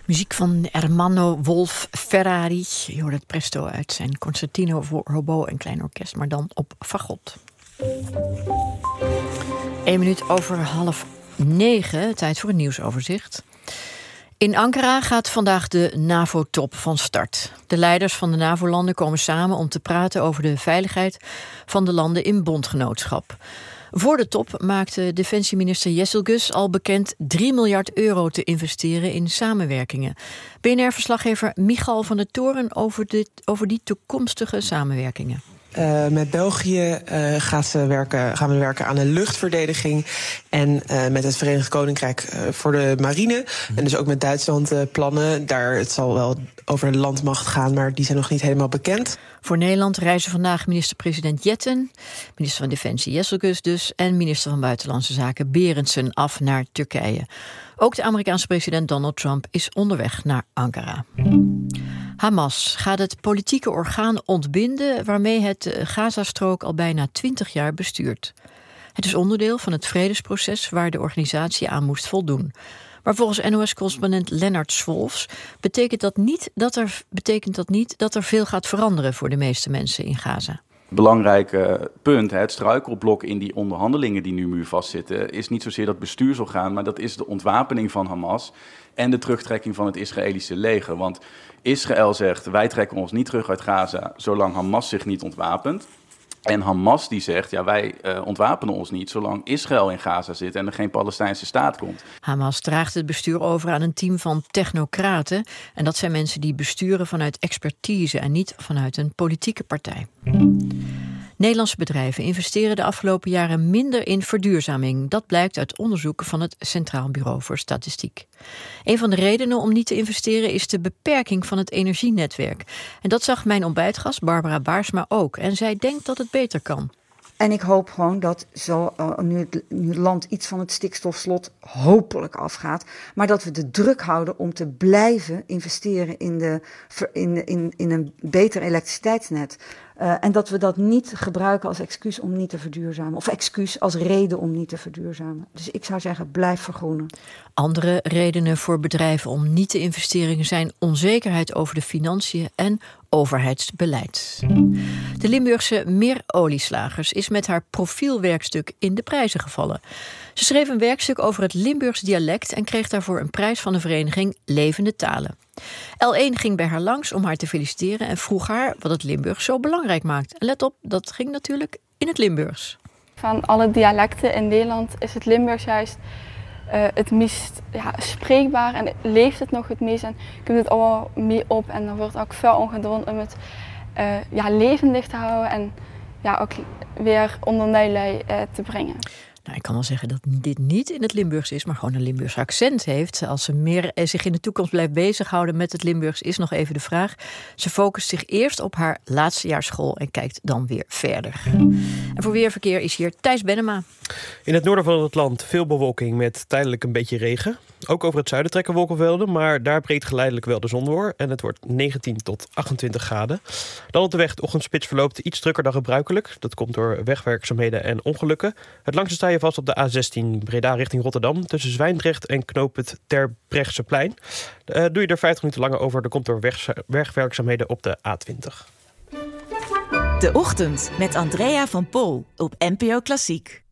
Muziek van Ermanno Wolf Ferrari. Je hoort het presto uit zijn concertino voor hobo en klein orkest, maar dan op fagot. 8:01. Tijd voor een nieuwsoverzicht. In Ankara gaat vandaag de NAVO-top van start. De leiders van de NAVO-landen komen samen om te praten over de veiligheid van de landen in bondgenootschap. Voor de top maakte defensieminister Jesselgus al bekend 3 miljard euro te investeren in samenwerkingen. BNR-verslaggever Michal van der Toren over die toekomstige samenwerkingen. Met België gaan we werken aan een luchtverdediging. En met het Verenigd Koninkrijk voor de marine. En dus ook met Duitsland plannen. Het zal wel over de landmacht gaan, maar die zijn nog niet helemaal bekend. Voor Nederland reizen vandaag minister-president Jetten, minister van Defensie Jesselgus dus, en minister van Buitenlandse Zaken Berendsen af naar Turkije. Ook de Amerikaanse president Donald Trump is onderweg naar Ankara. Hamas gaat het politieke orgaan ontbinden waarmee het Gazastrook al bijna 20 jaar bestuurt. Het is onderdeel van het vredesproces waar de organisatie aan moest voldoen. Maar volgens NOS-correspondent Lennart Swolfs betekent dat niet dat er veel gaat veranderen voor de meeste mensen in Gaza. Belangrijke punt, het struikelblok in die onderhandelingen die nu muurvast zitten, is niet zozeer dat bestuursorgaan, maar dat is de ontwapening van Hamas en de terugtrekking van het Israëlische leger. Want Israël zegt, wij trekken ons niet terug uit Gaza zolang Hamas zich niet ontwapent. En Hamas die zegt, ja, wij ontwapenen ons niet zolang Israël in Gaza zit en er geen Palestijnse staat komt. Hamas draagt het bestuur over aan een team van technocraten. En dat zijn mensen die besturen vanuit expertise en niet vanuit een politieke partij. Nederlandse bedrijven investeren de afgelopen jaren minder in verduurzaming. Dat blijkt uit onderzoeken van het Centraal Bureau voor Statistiek. Een van de redenen om niet te investeren is de beperking van het energienetwerk. En dat zag mijn ontbijtgast Barbara Baarsma ook. En zij denkt dat het beter kan. En ik hoop gewoon dat nu het land iets van het stikstofslot hopelijk afgaat, maar dat we de druk houden om te blijven investeren in een beter elektriciteitsnet. En dat we dat niet gebruiken als excuus om niet te verduurzamen. Of excuus als reden om niet te verduurzamen. Dus ik zou zeggen, blijf vergroenen. Andere redenen voor bedrijven om niet te investeren zijn onzekerheid over de financiën en overheidsbeleid. De Limburgse Meerolieslagers is met haar profielwerkstuk in de prijzen gevallen. Ze schreef een werkstuk over het Limburgs dialect en kreeg daarvoor een prijs van de vereniging Levende Talen. L1 ging bij haar langs om haar te feliciteren en vroeg haar wat het Limburgs zo belangrijk maakt. En let op, dat ging natuurlijk in het Limburgs. Van alle dialecten in Nederland is het Limburgs juist het meest spreekbaar en leeft het nog het meest. En je kunt het allemaal mee op en dan wordt ook veel ongedwongen om het levendig te houden en ook weer onder Nijlui te brengen. Nou, ik kan wel zeggen dat dit niet in het Limburgs is, maar gewoon een Limburgs accent heeft. Als ze meer zich in de toekomst blijft bezighouden met het Limburgs, is nog even de vraag. Ze focust zich eerst op haar laatste jaar school en kijkt dan weer verder. En voor weerverkeer is hier Thijs Bennema. In het noorden van het land veel bewolking met tijdelijk een beetje regen. Ook over het zuiden trekken wolkenvelden, maar daar breekt geleidelijk wel de zon door. En het wordt 19 tot 28 graden. Dan op de weg, de ochtendspits verloopt iets drukker dan gebruikelijk. Dat komt door wegwerkzaamheden en ongelukken. Het langste sta je vast op de A16 Breda richting Rotterdam, tussen Zwijndrecht en knoop het Terbrechtseplein. Doe je er 50 minuten langer over, dan komt door wegwerkzaamheden op de A20. De Ochtend met Andrea van Pol op NPO Klassiek.